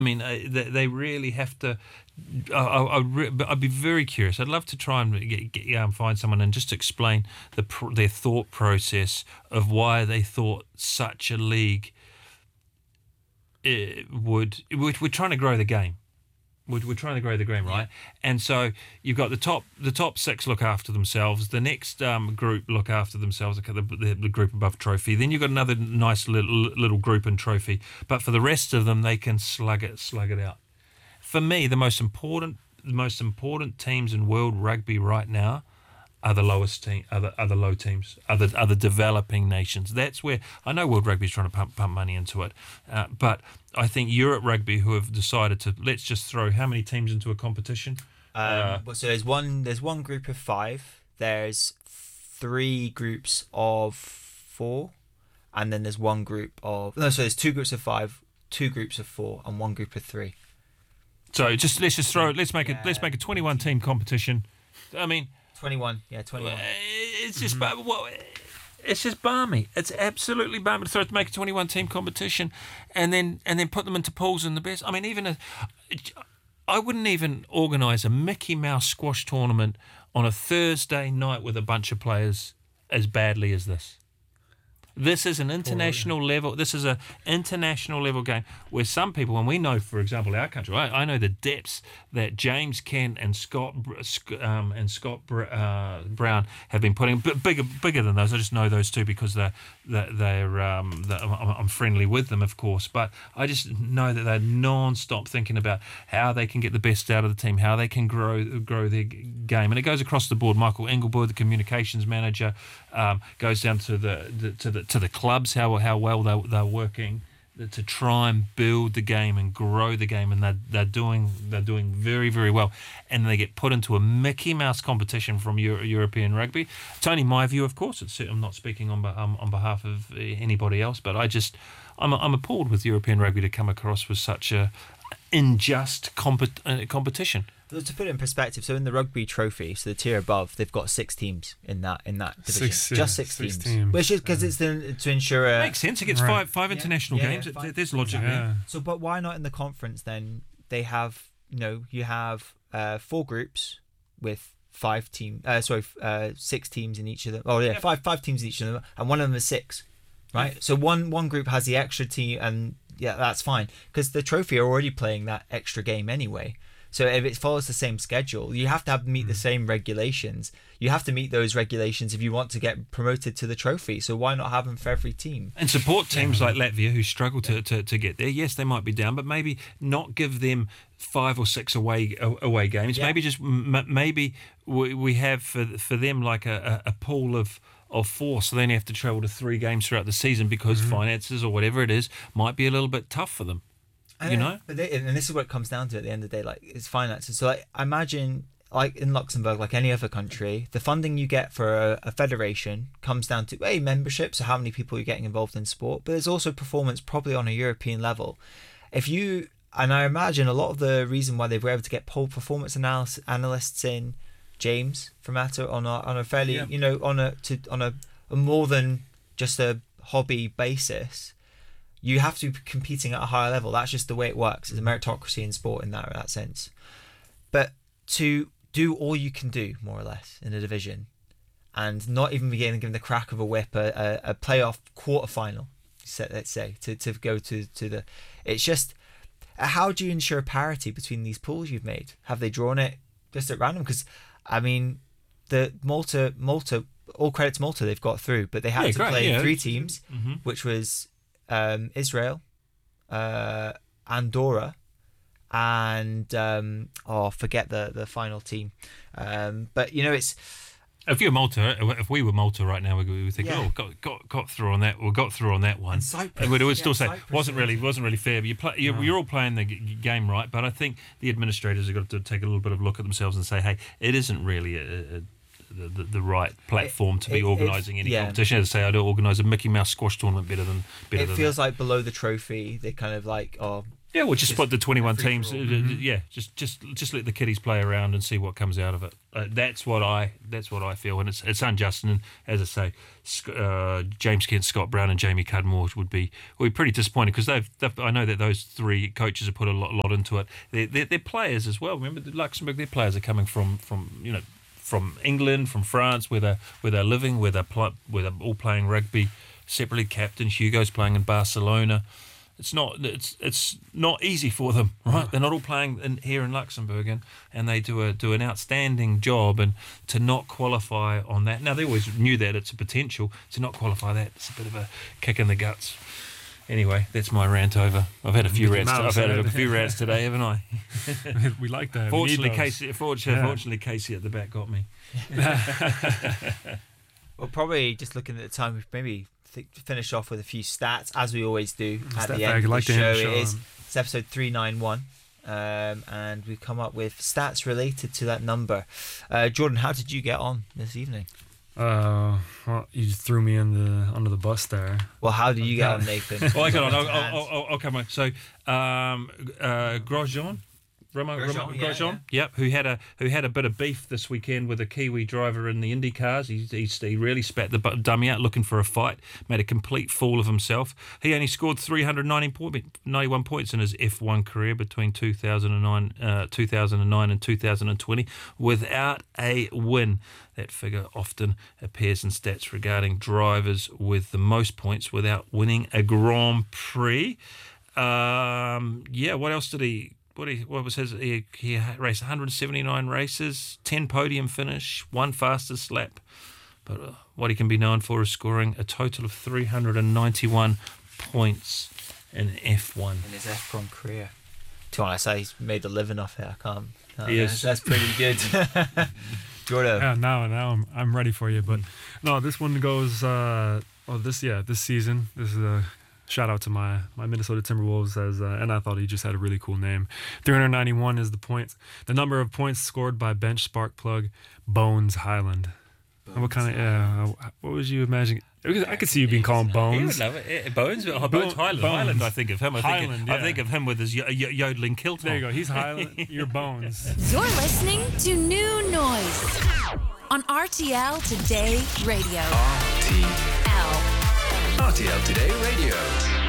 I mean, they really have to. I'd be very curious. I'd love to try and find someone and just explain their thought process of why they thought such a league would. We're trying to grow the game. We're trying to grow the game, right? And so you've got the top six look after themselves. The next group look after themselves. The group above trophy. Then you've got another nice little group and trophy. But for the rest of them, they can slug it out. For me, the most important teams in world rugby right now are the lowest team, are the low teams, are the developing nations. That's where I know World Rugby is trying to pump money into it, but I think Europe Rugby, who have decided to let's just throw how many teams into a competition. So there's one group of 5. There's 3 groups of 4, and then there's one group of no. So there's 2 groups of 5, 2 groups of 4, and 1 group of 3. So let's make a 21 team competition. I mean. 21, yeah, 21. It's just it's just balmy. It's absolutely balmy to make a 21 team competition, and then put them into pools in the best. I mean, I wouldn't even organise a Mickey Mouse squash tournament on a Thursday night with a bunch of players as badly as this. This is an international level. This is an international level game where some people, and we know, for example, our country. I know the depths that James Kent and Scott Brown have been putting. But bigger than those. I just know those two because I'm friendly with them, of course. But I just know that they're non-stop thinking about how they can get the best out of the team, how they can grow their game, and it goes across the board. Michael Engelberg, the communications manager, goes down to the clubs, how well they're working to try and build the game and grow the game, and they're doing very, very well, and they get put into a Mickey Mouse competition from European rugby. It's only my view, of course. I'm not speaking on behalf of anybody else, but I'm appalled with European rugby to come across with such a unjust competition. To put it in perspective, so in the rugby trophy, so the tier above, they've got 6 teams in that division. Just six teams. Which is because it's to ensure makes sense. It gets five international games. There's logic there. So, but why not in the conference then? They have you have 4 groups with 6 teams in each of them. Oh yeah, five teams in each of them, and one of them is 6, right? Yeah. So one group has the extra team, and that's fine because the trophy are already playing that extra game anyway. So if it follows the same schedule, you have to meet the same regulations. You have to meet those regulations if you want to get promoted to the trophy. So why not have them for every team? And support teams like Latvia who struggle to get there. Yes, they might be down, but maybe not give them 5 or 6 away games. Yeah. Maybe we have for them like a pool of 4, so they only have to travel to 3 games throughout the season because finances or whatever it is might be a little bit tough for them. But and this is what it comes down to at the end of the day, like it's finances. So like imagine like in Luxembourg, like any other country, the funding you get for a federation comes down to membership, so how many people you're getting involved in sport, but there's also performance probably on a European level. And I imagine a lot of the reason why they were able to get poll performance analysts in, James from Atta, on a fairly on a more than just a hobby basis. You have to be competing at a higher level. That's just the way it works. It's a meritocracy in sport in that sense. But to do all you can do, more or less, in a division, and not even be given the crack of a whip, a playoff quarterfinal, let's say, to go to the... It's just, how do you ensure parity between these pools you've made? Have they drawn it just at random? Because, I mean, the Malta, all credit to Malta, they've got through, but they had to play 3 teams, which was... Israel, Andorra, and forget the final team. But it's if you're Malta, if we were Malta right now, we would think, got through on that. We got through on that one. And Cyprus, and we'd still say Cyprus wasn't really fair. But you're all playing the game right. But I think the administrators have got to take a little bit of a look at themselves and say, hey, it isn't really the right platform to be organising any competition. As I say, I don't organise a Mickey Mouse squash tournament better than feels like below the trophy, they kind of like, Yeah, well, just put the 21 teams. Mm-hmm. Yeah, just let the kiddies play around and see what comes out of it. That's what I feel, and it's unjust. And as I say, James Kent, Scott Brown, and Jamie Cudmore would be pretty disappointed because I know that those three coaches have put a lot into it. They're players as well. Remember, Luxembourg, their players are coming from England, from France, where they're living, where they're all playing rugby separately. Captain Hugo's playing in Barcelona. It's not easy for them, right? They're not all playing here in Luxembourg, and they do an outstanding job. And to not qualify on that, now they always knew that it's a potential. To not qualify that, it's a bit of a kick in the guts. Anyway, that's my rant over. I've had a few rants. I've had a few rants today, haven't I? We like that. Fortunately, Casey at the back got me. Well, probably just looking at the time, we've maybe finish off with a few stats, as we always do at the end of the show. It's episode 391, and we've come up with stats related to that number. Jordan, how did you get on this evening? Well, you just threw me under the bus there. Well, how did you get on, Nathan? Well, I'll come on. So, Grosjean. Grosjean, yep, who had a bit of beef this weekend with a Kiwi driver in the Indy cars. He really spat the dummy out looking for a fight, made a complete fool of himself. He only scored 391 points in his F1 career between 2009 and 2020 without a win. That figure often appears in stats regarding drivers with the most points without winning a Grand Prix. What else did he... What was his? He raced 179 races, 10 podium finish, 1 fastest lap. But what he can be known for is scoring a total of 391 points in F1 in his F1 career. To be honest, he's made a living off it. I can't. Yes. That's pretty good. Jordan. Yeah, now I'm ready for you. But no, this one goes. This season. This is a shout out to my Minnesota Timberwolves, and I thought he just had a really cool name. 391 is the number of points scored by bench spark plug Bones Highland. What kind of what was you imagining? I could see you being called Bones. He would love it. Bones Highland. Highland, I think of him. I think of him with his yodeling kilt. There you go. He's Highland. You're Bones. You're listening to New Noise on RTL Today Radio. RTL Today Radio.